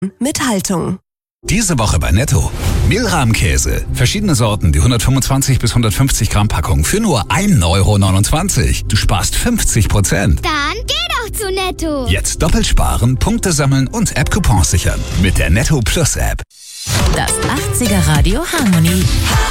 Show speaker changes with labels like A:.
A: mit Haltung.
B: Diese Woche bei Netto. Mehlrahmkäse. Verschiedene Sorten, die 125 bis 150 Gramm Packung für nur 1,29 €. Du sparst 50%.
C: Dann geh doch zu Netto.
B: Jetzt doppelt sparen, Punkte sammeln und App-Coupons sichern. Mit der Netto Plus App.
D: Das 80er Radio Harmony.